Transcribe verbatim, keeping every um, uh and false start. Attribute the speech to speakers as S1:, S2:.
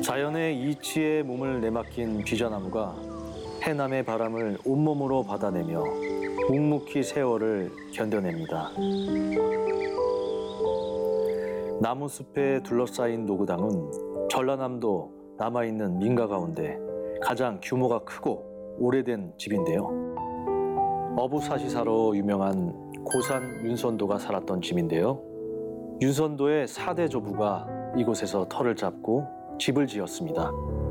S1: 자연의 이치에 몸을 내맡긴 쥐자나무가 해남의 바람을 온몸으로 받아내며 묵묵히 세월을 견뎌냅니다. 나무숲에 둘러싸인 노구당은 전라남도 남아있는 민가 가운데 가장 규모가 크고 오래된 집인데요. 어부사시사로 유명한 고산 윤선도가 살았던 집인데요. 윤선도의 사 대 조부가 이곳에서 터를 잡고 집을 지었습니다.